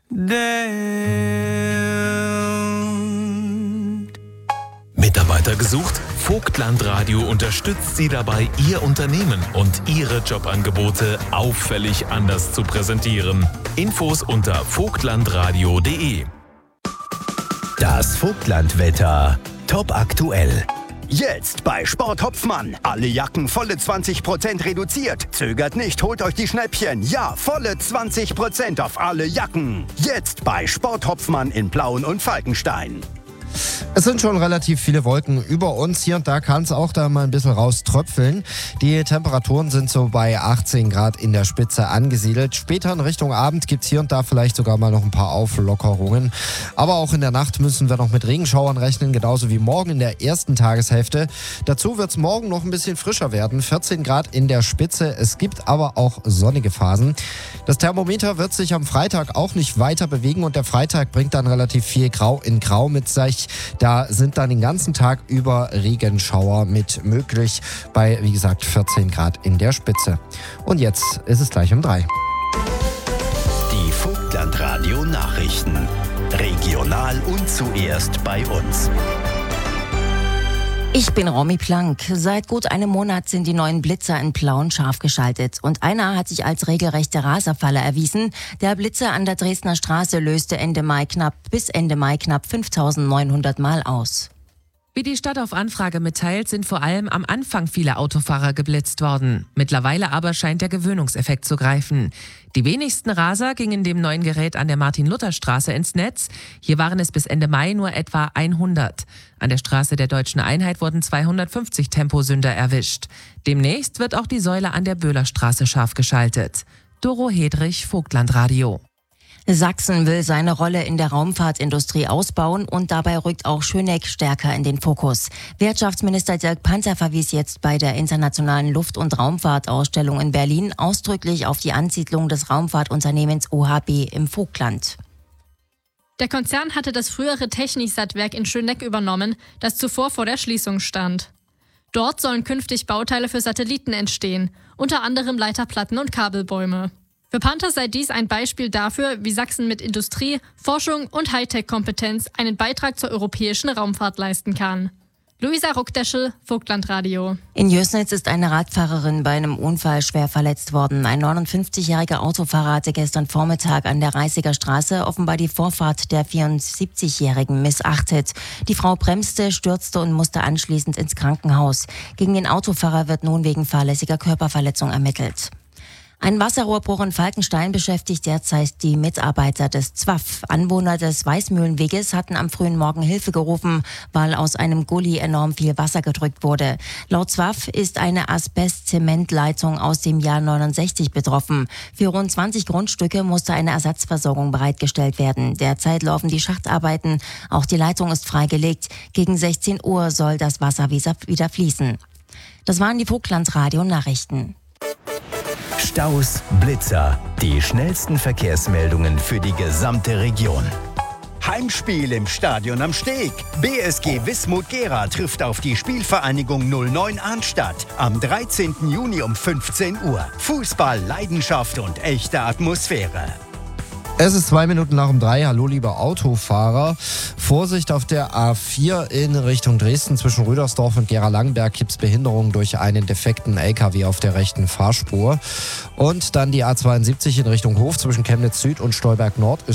Mitarbeiter gesucht? Vogtland Radio unterstützt Sie dabei, Ihr Unternehmen und Ihre Jobangebote auffällig anders zu präsentieren. Infos unter vogtlandradio.de. Das Vogtlandwetter. Top aktuell. Jetzt bei Sport Hopfmann. Alle Jacken volle 20% reduziert. Zögert nicht, holt euch die Schnäppchen. Ja, volle 20% auf alle Jacken. Jetzt bei Sport Hopfmann in Plauen und Falkenstein. Es sind schon relativ viele Wolken über uns. Hier und da kann es auch da mal ein bisschen rauströpfeln. Die Temperaturen sind so bei 18 Grad in der Spitze angesiedelt. Später in Richtung Abend gibt es hier und da vielleicht sogar mal noch ein paar Auflockerungen. Aber auch in der Nacht müssen wir noch mit Regenschauern rechnen, genauso wie morgen in der ersten Tageshälfte. Dazu wird es morgen noch ein bisschen frischer werden. 14 Grad in der Spitze. Es gibt aber auch sonnige Phasen. Das Thermometer wird sich am Freitag auch nicht weiter bewegen und der Freitag bringt dann relativ viel Grau in Grau mit sich. Da sind dann den ganzen Tag über Regenschauer mit möglich bei, wie gesagt, 14 Grad in der Spitze. Und jetzt ist es gleich um 3. Die Vogtlandradio Nachrichten. Regional und zuerst bei uns. Ich bin Romy Plank. Seit gut einem Monat sind die neuen Blitzer in Plauen scharf geschaltet. Und einer hat sich als regelrechte Raserfalle erwiesen. Der Blitzer an der Dresdner Straße löste bis Ende Mai knapp 5.900 Mal aus. Wie die Stadt auf Anfrage mitteilt, sind vor allem am Anfang viele Autofahrer geblitzt worden. Mittlerweile aber scheint der Gewöhnungseffekt zu greifen. Die wenigsten Raser gingen dem neuen Gerät an der Martin-Luther-Straße ins Netz. Hier waren es bis Ende Mai nur etwa 100. An der Straße der Deutschen Einheit wurden 250 Temposünder erwischt. Demnächst wird auch die Säule an der Böhlerstraße scharf geschaltet. Doro Hedrich, Vogtlandradio. Sachsen will seine Rolle in der Raumfahrtindustrie ausbauen und dabei rückt auch Schöneck stärker in den Fokus. Wirtschaftsminister Dirk Panzer verwies jetzt bei der Internationalen Luft- und Raumfahrtausstellung in Berlin ausdrücklich auf die Ansiedlung des Raumfahrtunternehmens OHB im Vogtland. Der Konzern hatte das frühere Technisat-Werk in Schöneck übernommen, das zuvor vor der Schließung stand. Dort sollen künftig Bauteile für Satelliten entstehen, unter anderem Leiterplatten und Kabelbäume. Für Panther sei dies ein Beispiel dafür, wie Sachsen mit Industrie, Forschung und Hightech-Kompetenz einen Beitrag zur europäischen Raumfahrt leisten kann. Luisa Ruckdeschel, Vogtlandradio. In Jößnitz ist eine Radfahrerin bei einem Unfall schwer verletzt worden. Ein 59-jähriger Autofahrer hatte gestern Vormittag an der Reißiger Straße offenbar die Vorfahrt der 74-jährigen missachtet. Die Frau bremste, stürzte und musste anschließend ins Krankenhaus. Gegen den Autofahrer wird nun wegen fahrlässiger Körperverletzung ermittelt. Ein Wasserrohrbruch in Falkenstein beschäftigt derzeit die Mitarbeiter des ZWAF. Anwohner des Weißmühlenweges hatten am frühen Morgen Hilfe gerufen, weil aus einem Gully enorm viel Wasser gedrückt wurde. Laut ZWAF ist eine Asbest-Zementleitung aus dem Jahr 69 betroffen. Für rund 20 Grundstücke musste eine Ersatzversorgung bereitgestellt werden. Derzeit laufen die Schachtarbeiten. Auch die Leitung ist freigelegt. Gegen 16 Uhr soll das Wasser wieder fließen. Das waren die Vogtlandradio-Nachrichten. Staus, Blitzer, die schnellsten Verkehrsmeldungen für die gesamte Region. Heimspiel im Stadion am Steg. BSG Wismut Gera trifft auf die Spielvereinigung 09 Arnstadt am 13. Juni um 15 Uhr. Fußball, Leidenschaft und echte Atmosphäre. Es ist 2 Minuten nach um 3. Hallo, liebe Autofahrer. Vorsicht auf der A4 in Richtung Dresden. Zwischen Rüdersdorf und Gera-Langenberg gibt es Behinderung durch einen defekten LKW auf der rechten Fahrspur. Und dann die A72 in Richtung Hof zwischen Chemnitz Süd und Stolberg Nord